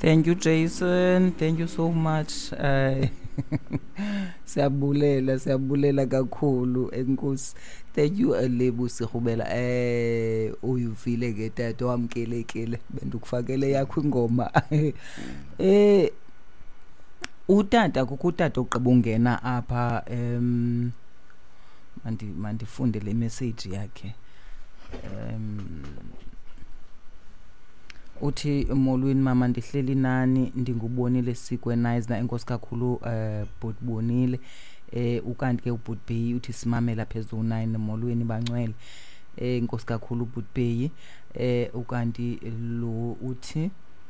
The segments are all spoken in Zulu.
Thank you Jason, thank you so much. Siyabulela kakhulu enkosi. Thank you Lebu Sihubela. Uyuvile ke tata wamkelekile bendukufakele yakho ingoma. Utata kukutata ogqiba ungena apha mandifunde le message yakhe. Uthi molweni mama ndihleli nani ndingubonile Sikwenize enkosi kakhulu Botbonile ukanti ke uButbey uthi simamela phezulu 9 molweni bancwele enkosi kakhulu uButbey ukanti lo uthi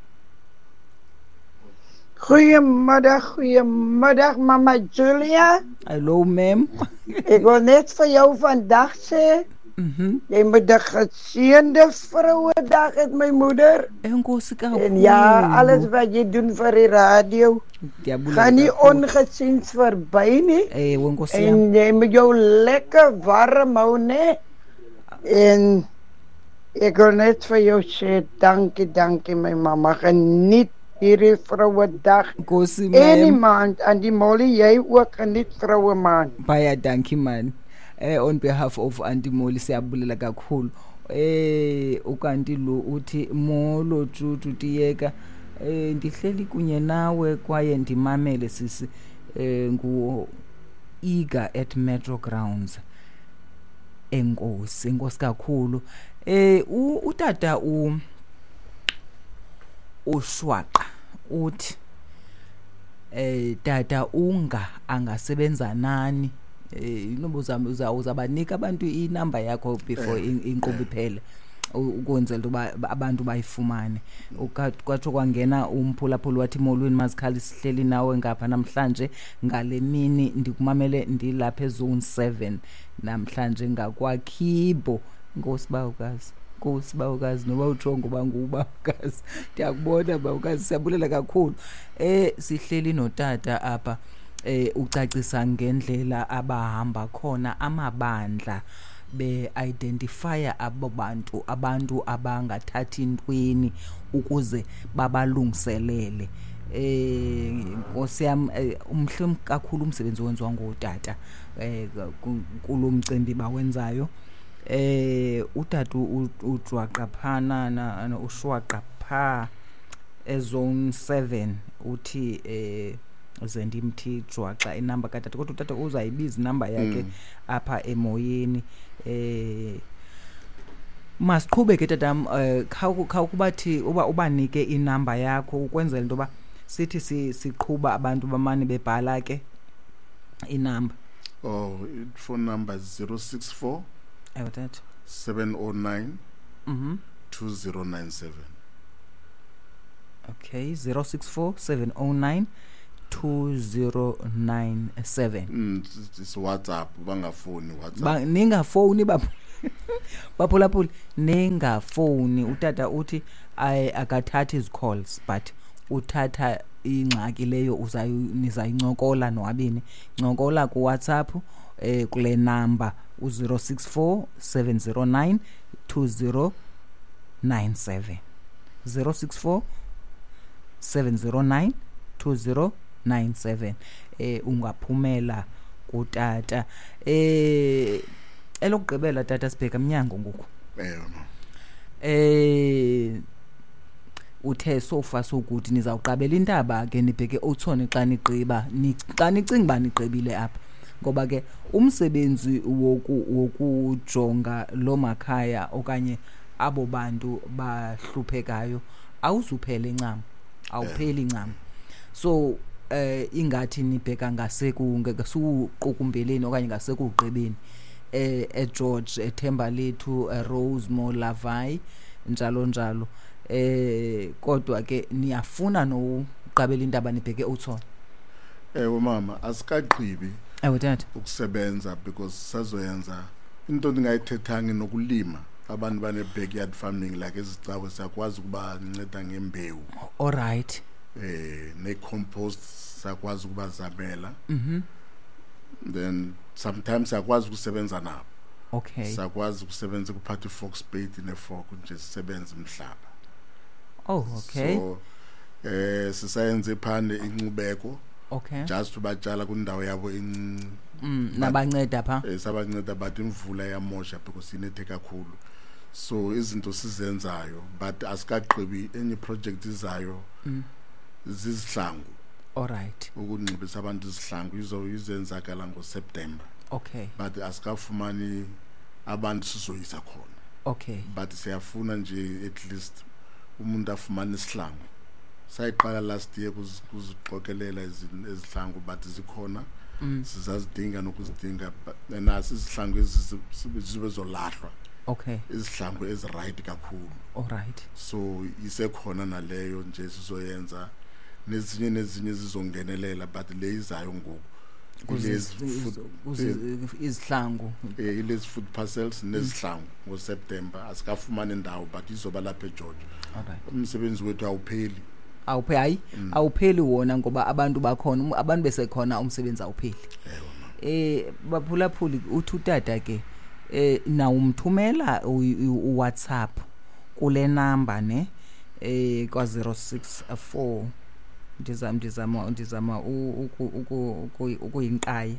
Goeiemiddag mama Julia. Hello ma'am. Ek wil net vir jou vandag sê jy moet 'n geseënde Vrouedag hê my moeder. Enkosi kakhulu. En ja, alles wat jy doen vir die radio gaan nie ongesiens verby nie. Enkosi. En jy moet jou lekker warm hou, né? En ek wil net vir jou sê dankie my mamma. Geniet hierdie Vrouedag. Enkosi ma'am. En die maand aan die Molly, jy ook geniet Vroue maand. Baie dankie man. On behalf of Auntie Molly siyabulela kakhulu. Ukanti lo uthi molo Judu Tiyeka ndihleli kunye nawe kwaye ndimamele sisi ngu Eager at Metro Grounds. Enkosi kakhulu. Utata ushwaqa uthi tata unga angasebenza nani uzabanika abantu inamba yakho before inkqubo iphele ukwenzela ukuba abantu bayifumane. Kwatsho kwangena umphulaphula wathi molweni mazikhali sihleli nawe ngapha namhlanje ngale mini ndikumamele ndilapha ezone 7 namhlanje ngakwakhibo. Nkosi bawukazi noba ujonga uba ngubawukazi ndiyakubona bawukazi siyabulela kakhulu. Sihleli notata apha ucacisa ngendlela abahamba khona amabandla be-identifya abantu abangathathi ntweni ukuze babalungiselele. Nkosi yam umhle kakhulu umsebenzi owenziwa ngotata kulo mcimbi bawenzayo. Utata ujwaqa phana ushwaqa pha ezone 7 uthi zendimthi jwaxa inamba katata kodwa utata uzayibiza inamba yakhe apha emoyeni. Masiqhube ke tatam khawukubathi ubanike inamba yakho ukwenzela into ba sithi siqhuba abantu bamane bebhala ke inamba. Phone number 064 tata 709 2097. Okay, 064 709 2097. It's WhatsApp bangafoni WhatsApp. Ningafoni baphulaphula ningafoni. Utata uthi akathathi his calls but uthatha ingxaki leyo nizayincokola nowabini. Ncokola ku WhatsApp kule number u064 709 2097 064 709 2097. Ungaphumela kutata. Elokugqibela tata sibheka Mnyango ngoku. Uthe sofa sokuthi nizawuqabela intaba ke nibheke uthone xa nicinga ba niqebile apha ngoba ke umsebenzi wokujonga lo makhaya okanye abo bantu bahluphekayo awuzuphele ncam awupheli ncam. So ingathi nibheka ngasekuqukumbeleni okanye ngasekugqibeni eGeorge eThemba Lethu Rosemore Lavai njalo kodwa ke niyafuna noqabela intaba nibheke uthona. Mama asikaqhibi tata ukusebenza because sazoyenza into ndingayithethanga nokulima. Abantu bane backyard farming like ezicawe siyakwazi ukuba nceda ngembewu. All right. Ne compost sakwazi ukuba zabela. Then sometimes sakwazi ukusebenza nabo. Okay. Sakwazi ukusebenza kuphatha ifork spade nefork nje sisebenza umhlaba. Oh, okay. So sisayenze phane inqubeko Okay. just batshala kundawo yabo Nabanceda pha. Sabanceda but imvula yamosha because inethe kakhulu. So izinto sizenzayo but asikaqhibi any project izayo zizihlangu. All right. Ukunqibisa abantu izihlangu izenzakala ngoSeptember. Okay. But asikafumani abantu sizoyisa khona. Okay. But siyafuna nje at least umuntu afumane isihlangu. Sayiqala last year kuziqokelela izihlangu but zikhona sizazidinga nokuzidinga nasi izihlangu ezizolahlwa. Okay. Izihlangu eziright kakhulu. All right. So isekhona naleyo nje sizoyenza nezinye zizongenelela but leyizayo ngoku izihlangu ilezi food parcels nezihlangu ngoSeptember asikafumane indawo but izoba lapha eGeorge. Alright. Umsebenzi wethu awupheli. Awupheli wona ngoba abantu bakhona abantu besekhona umsebenzi awupheli. Baphulaphuli uthi utata ke na umthumela uWhatsApp kule number ne kwa 064 ndizama ukuyinqaya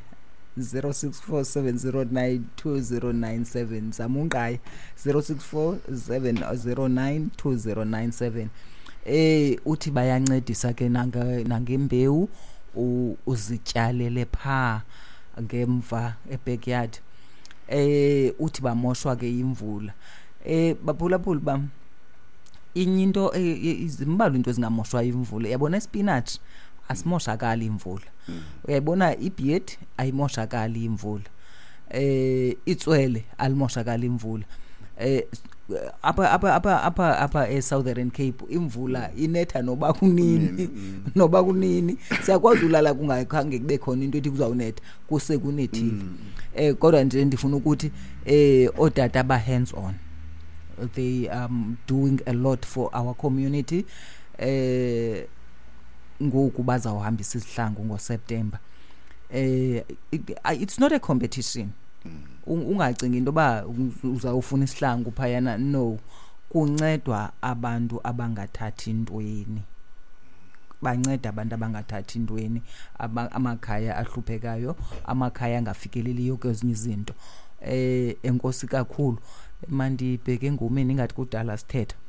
0647092097 zama unqaya 0647092097. Uthi bayancedisa ke nangembewu uzityalele pha ngemva ebackyard. Uthi bamoshwa ke imvula. Baphulaphuli bam inyinto izimbalwa into ezingamoshwa imvula. Uyabona spinach asimoshakali imvula. Uyayibona ibeet ayimoshakali imvula. Itswele alimoshakali imvula. Apa eSouthern Cape imvula inetha noba kunini siyakwazi ulala kungakhange kube khona into ethi kuzawunetha kuse kunethile. Kodwa nje ndifuna ukuthi odata ba hands on, they doing a lot for our community. Ngoku bazawuhambisa isihlangu ngoSeptember. It's not a competition. Ungacingi into ba uzawufuna isihlangu phayana. No, kuncedwa abantu abangathathi intweni. Banceda abantu abangathathi intweni, amakhaya ahluphekayo, amakhaya angafikeleliyo kwezinye izinto. Enkosi kakhulu mandibheke ngumeni ingathi kudala sithetha.